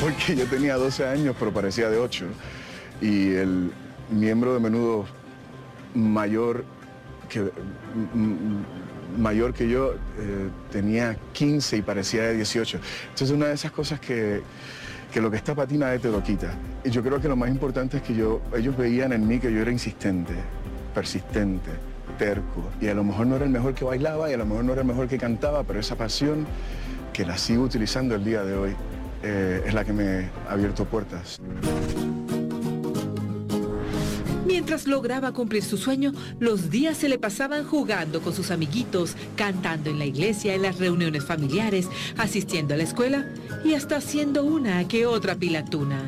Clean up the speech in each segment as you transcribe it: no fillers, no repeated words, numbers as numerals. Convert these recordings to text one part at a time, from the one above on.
porque yo tenía 12 años, pero parecía de 8. Y el miembro de Menudo mayor que yo tenía 15 y parecía de 18. Entonces una de esas cosas que lo que está para ti nadie te lo quita. Y yo creo que lo más importante es que ellos veían en mí que yo era insistente, persistente, terco. Y a lo mejor no era el mejor que bailaba y a lo mejor no era el mejor que cantaba, pero esa pasión que la sigo utilizando el día de hoy es la que me ha abierto puertas. Mientras lograba cumplir su sueño, los días se le pasaban jugando con sus amiguitos, cantando en la iglesia, en las reuniones familiares, asistiendo a la escuela y hasta haciendo una que otra pilatuna.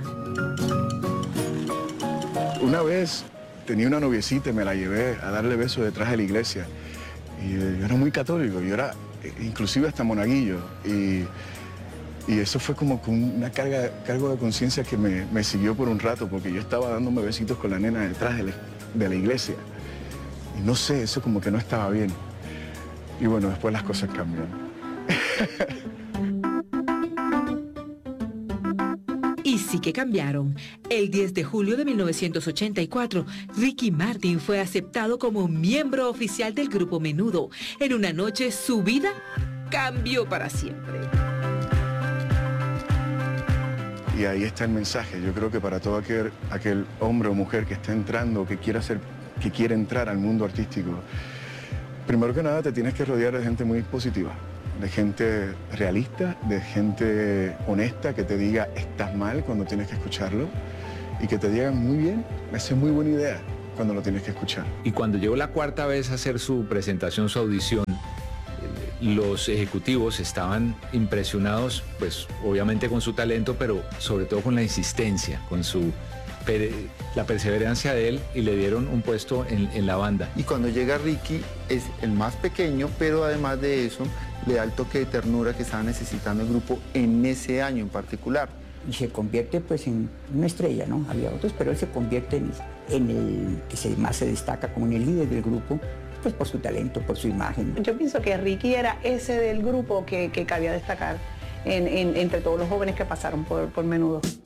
Una vez tenía una noviecita y me la llevé a darle besos detrás de la iglesia. Y yo era muy católico, yo era inclusive hasta monaguillo. Y eso fue como con una cargo de conciencia que me siguió por un rato, porque yo estaba dándome besitos con la nena detrás de la iglesia. Y no sé, eso como que no estaba bien. Y bueno, después las cosas cambian. Y sí que cambiaron. El 10 de julio de 1984, Ricky Martin fue aceptado como miembro oficial del grupo Menudo. En una noche, su vida cambió para siempre. Y ahí está el mensaje. Yo creo que para todo aquel hombre o mujer que está entrando, que quiere entrar al mundo artístico, primero que nada te tienes que rodear de gente muy positiva, de gente realista, de gente honesta que te diga estás mal cuando tienes que escucharlo y que te digan muy bien, esa es muy buena idea cuando lo tienes que escuchar. Y cuando llegó la cuarta vez a hacer su presentación, su audición, los ejecutivos estaban impresionados, pues obviamente con su talento, pero sobre todo con la insistencia, con la perseverancia de él, y le dieron un puesto en la banda. Y cuando llega Ricky es el más pequeño, pero además de eso le da el toque de ternura que estaba necesitando el grupo en ese año en particular. Y se convierte pues en una estrella, ¿no? Había otros, pero él se convierte en el que más se destaca como en el líder del grupo, pues por su talento, por su imagen. Yo pienso que Ricky era ese del grupo que cabía destacar entre todos los jóvenes que pasaron por Menudo.